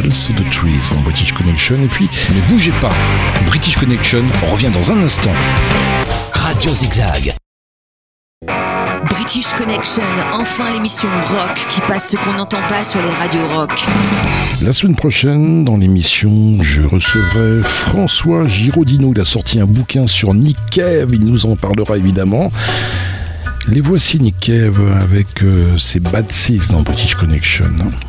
Tales of the Trees dans British Connection. Et puis, ne bougez pas, British Connection revient dans un instant. Radio Zigzag. British Connection, enfin l'émission rock qui passe ce qu'on n'entend pas sur les radios rock. La semaine prochaine, dans l'émission, je recevrai François Giraudino. Il a sorti un bouquin sur Nick Cave, il nous en parlera évidemment. Les voici Nick Cave avec ses Bad Seeds dans British Connection.